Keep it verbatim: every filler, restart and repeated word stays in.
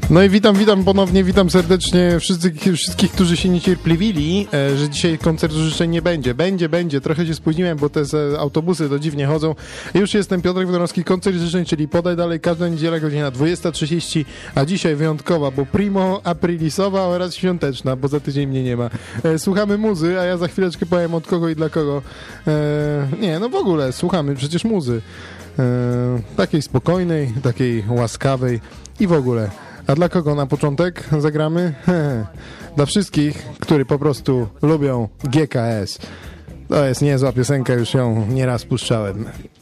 No i witam, witam ponownie, witam serdecznie wszystkich, wszystkich, którzy się niecierpliwili, że dzisiaj koncertu życzeń nie będzie. Będzie, będzie. Trochę się spóźniłem, bo te autobusy to dziwnie chodzą. Już jestem, Piotrek Wodorowski, koncert życzeń, czyli podaj dalej, każda niedziela, godzina dwudziesta trzydzieści, a dzisiaj wyjątkowa, bo primo aprilisowa oraz świąteczna, bo za tydzień mnie nie ma. Słuchamy muzy, a ja za chwileczkę powiem od kogo i dla kogo. Nie, no w ogóle, słuchamy przecież muzy. Takiej spokojnej, takiej łaskawej i w ogóle. A dla kogo na początek zagramy? Dla wszystkich, którzy po prostu lubią G K S. To jest niezła piosenka, już ją nieraz puszczałem.